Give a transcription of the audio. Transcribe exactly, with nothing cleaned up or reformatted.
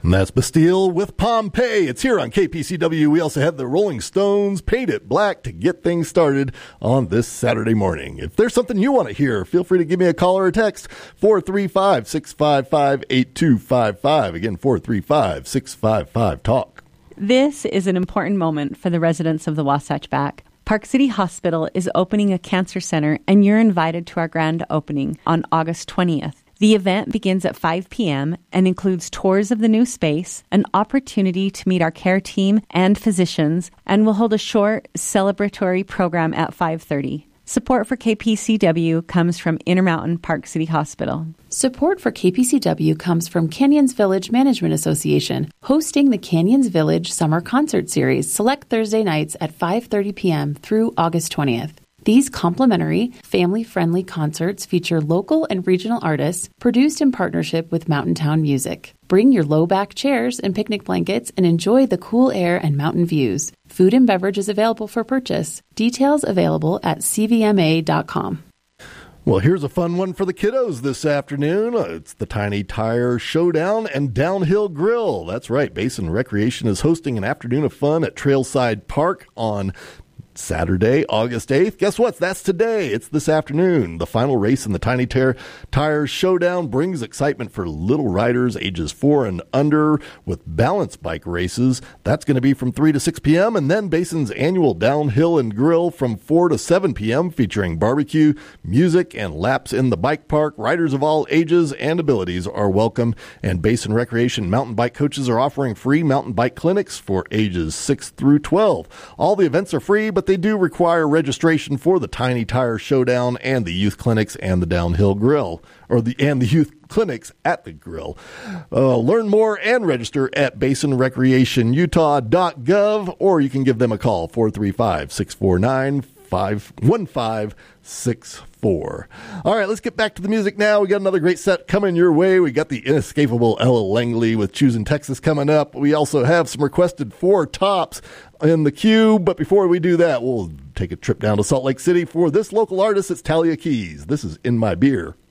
And that's Bastille with Pompeii. It's here on K P C W. We also have the Rolling Stones, Paint It Black, to get things started on this Saturday morning. If there's something you want to hear, feel free to give me a call or a text, four three five, six five five, eight two five five. Again, four three five, six five five, talk. This is an important moment for the residents of the Wasatch Back. Park City Hospital is opening a cancer center, and you're invited to our grand opening on August twentieth. The event begins at five p.m. and includes tours of the new space, an opportunity to meet our care team and physicians, and we'll hold a short celebratory program at five thirty. Support for K P C W comes from Intermountain Park City Hospital. Support for K P C W comes from Canyons Village Management Association, hosting the Canyons Village Summer Concert Series select Thursday nights at five thirty p.m. through August twentieth. These complimentary, family-friendly concerts feature local and regional artists produced in partnership with Mountain Town Music. Bring your low-back chairs and picnic blankets and enjoy the cool air and mountain views. Food and beverage is available for purchase. Details available at c v m a dot com. Well, here's a fun one for the kiddos this afternoon. It's the Tiny Tire Showdown and Downhill Grill. That's right. Basin Recreation is hosting an afternoon of fun at Trailside Park on Saturday, August eighth. Guess what? That's today. It's this afternoon. The final race in the Tiny Tire Tires Showdown brings excitement for little riders ages four and under with balance bike races. That's going to be from three to six p.m. And then Basin's annual Downhill and Grill from four to seven p.m. featuring barbecue, music, and laps in the bike park. Riders of all ages and abilities are welcome. And Basin Recreation mountain bike coaches are offering free mountain bike clinics for ages six through twelve. All the events are free, but they do require registration for the Tiny Tire Showdown and the youth clinics and the Downhill Grill, or the and the youth clinics at the grill. Uh, learn more and register at basin recreation utah dot gov, or you can give them a call, four three five, six four nine, five one five six four. All right, let's get back to the music now. We got another great set coming your way. We got the inescapable Ella Langley with Choosing Texas coming up. We also have some requested four tops in the queue, but before we do that, we'll take a trip down to Salt Lake City for this local artist. It's Talia Keys. This is In My Beer.